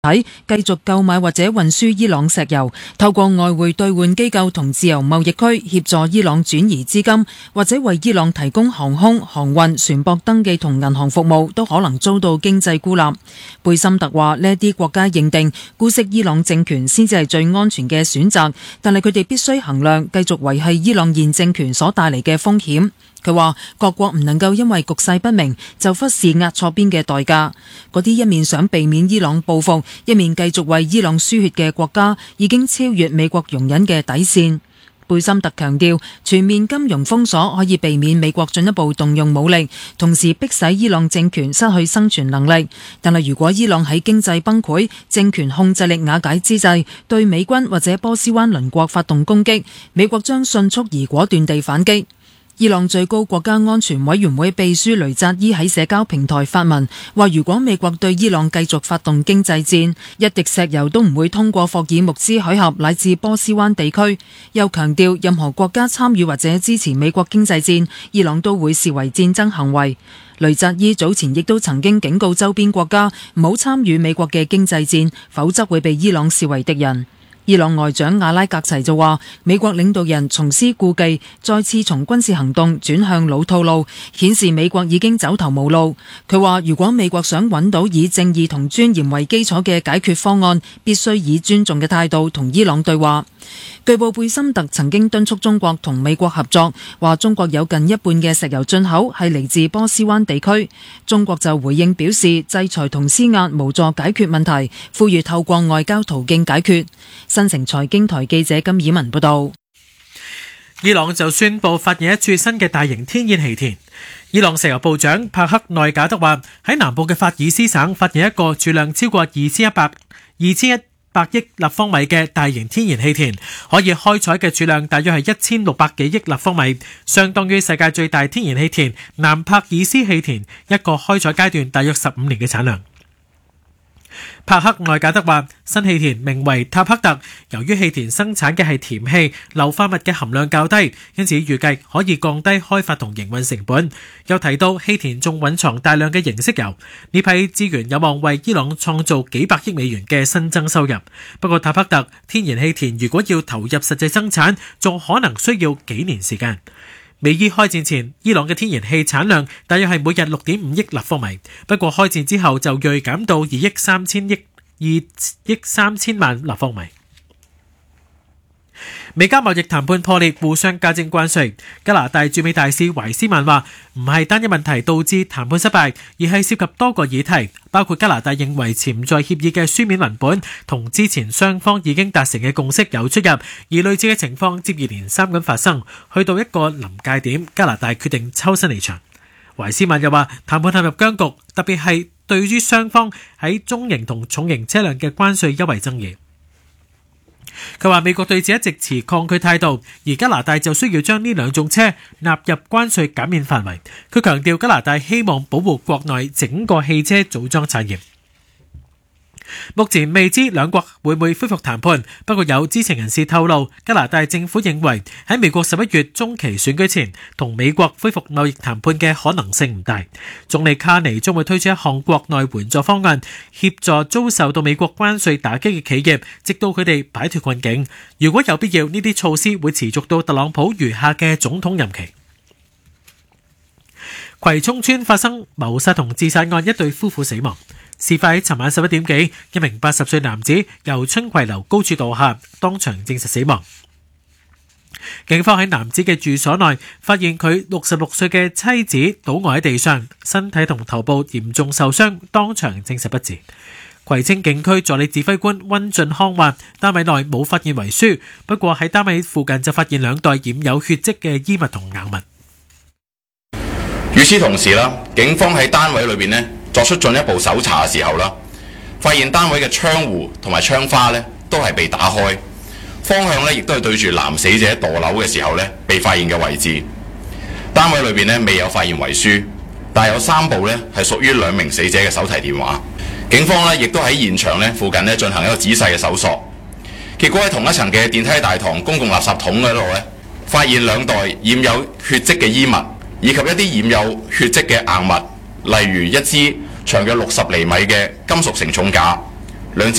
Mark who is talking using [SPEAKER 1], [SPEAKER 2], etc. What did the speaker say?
[SPEAKER 1] 體繼續購買或者運輸伊朗石油，透過外匯兌換機構同自由貿易區協助伊朗轉移資金，或者為伊朗提供航空、航運、船舶登記同銀行服務，都可能遭到經濟孤立。貝森特話呢啲國家認定姑息伊朗政權先至係最安全嘅選擇，但係佢哋必須衡量繼續維繫伊朗現政權所帶嚟嘅風險。佢話各國唔能夠因為局勢不明就忽視押錯邊嘅代價。嗰啲一面想避免伊朗報復，一面繼續為伊朗輸血嘅國家，已經超越美國容忍嘅底線。貝森特強調，全面金融封鎖可以避免美國進一步動用武力，同時迫使伊朗政權失去生存能力。但係如果伊朗喺經濟崩潰、政權控制力瓦解之際，對美軍或者波斯灣鄰國發動攻擊，美國將迅速而果斷地反擊。伊朗最高國家安全委員會秘書雷扎伊喺社交平台發文，話如果美國對伊朗繼續發動經濟戰，一滴石油都唔會通過霍爾木茲海峽乃至波斯灣地區。又強調任何國家參與或者支持美國經濟戰，伊朗都會視為戰爭行為。雷扎伊早前亦都曾經警告周邊國家唔好參與美國嘅經濟戰，否則會被伊朗視為敵人。伊朗外長阿拉格齊就話，美國領導人重施故技，再次從軍事行動轉向老套路，顯示美國已經走投無路。佢話如果美國想揾到以正義同尊嚴為基礎嘅解決方案，必須以尊重嘅態度同伊朗對話。據報貝森特曾經敦促中國同美國合作，話中國有近一半嘅石油進口係嚟自波斯灣地區。中國就回應表示，制裁同施壓無助解決問題，呼籲透過外交途徑解決。新城財經台記者金以文報道。
[SPEAKER 2] 伊朗就宣布發現一處新嘅大型天然氣田。伊朗石油部長帕克內賈德話，喺南部嘅法爾斯省發現一個儲量超過2100億立方米嘅大型天然氣田，可以開採嘅儲量大約係1600幾億立方米，相當於世界最大天然氣田南帕爾斯氣田一個開採階段大約15年嘅產量。帕克內賈德話，新氣田名為塔克特，由於氣田生產嘅係甜氣，硫化物嘅含量較低，因此預計可以降低開發同營運成本。又提到氣田仲蘊藏大量嘅凝色油，呢批資源有望為伊朗創造幾百億美元嘅新增收入。不過塔克特天然氣田如果要投入實際生產，仲可能需要幾年時間。美伊開戰前，伊朗嘅天然氣產量大約係每日6.5億立方米，不過開戰之後就銳減到2億3千萬立方米。美加貿易談判破裂，互相加徵關稅。加拿大駐美大使懷斯曼話，唔係單一問題導致談判失敗，而係涉及多個議題，包括加拿大認為潛在協議嘅書面文本同之前雙方已經達成嘅共識有出入，而類似嘅情況接二連三咁發生，去到一個臨界點，加拿大決定抽身離場。懷斯曼又話，談判陷入僵局，特別係對於雙方喺中型同重型車輛嘅關稅優惠爭議。佢話美國對此一直持抗拒態度，而加拿大就需要將呢兩種車納入關稅減免範圍。佢強調加拿大希望保護國內整個汽車組裝產業。目前未知兩國會唔會恢復談判，不過有知情人士透露，加拿大政府認為喺美國11月中期選舉前同美國恢復貿易談判嘅可能性唔大。總理卡尼將會推出一項國內援助方案，協助遭受到美國關稅打擊嘅企業，直到佢哋擺脫困境。如果有必要，呢啲措施會持續到特朗普餘下嘅總統任期。葵涌村發生謀殺同自殺案，一對夫婦死亡。事發喺尋晚11點幾，一名80歲男子由春葵樓高處墮下，當場證實死亡。警方喺男子嘅住所內發現佢66歲嘅妻子倒卧喺地上，身體同頭部嚴重受傷，當場證實不治。葵青警區助理指揮官溫俊康話，單位內冇發現遺書，不過喺單位附近就發現2袋染有血跡嘅衣物同硬物。
[SPEAKER 3] 與此同時啦，警方喺單位裏邊呢作出進一步搜查嘅時候啦，發現單位嘅窗戶同埋窗花呢都係被打開，方向呢亦都係對住男死者墮樓嘅時候呢被發現嘅位置。單位裏邊呢未有發現遺書，但有3部呢係屬於2名死者嘅手提電話。警方呢亦都喺現場呢附近呢進行一個仔細嘅搜索，結果喺同一層嘅電梯大堂公共垃圾桶嗰度呢，發現2袋染有血跡嘅衣物，以及一啲染有血跡嘅硬物。例如一支長約60厘米嘅金屬承重架，